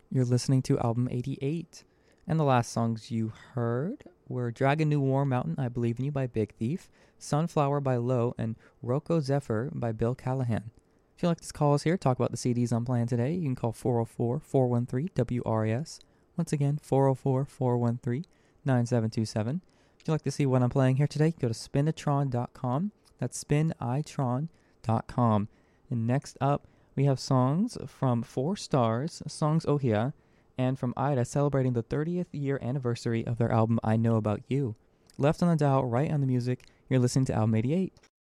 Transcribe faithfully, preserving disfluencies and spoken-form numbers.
You're listening to album eighty-eight. And the last songs you heard were Dragon New War Mountain, I Believe in You by Big Thief, Sunflower by Low, and Rocco Zephyr by Bill Callahan. If you'd like to call us here, talk about the C Ds I'm playing today, you can call four oh four, four one three, W R E S. Once again, four oh four, four one three, nine seven two seven. If you'd like to see what I'm playing here today, go to spinitron dot com. That's spinitron dot com. And next up, we have songs from Four Stars, Songs Ohia, and from Ida celebrating the thirtieth year anniversary of their album I Know About You. Left on the dial, right on the music, you're listening to album eighty-eight.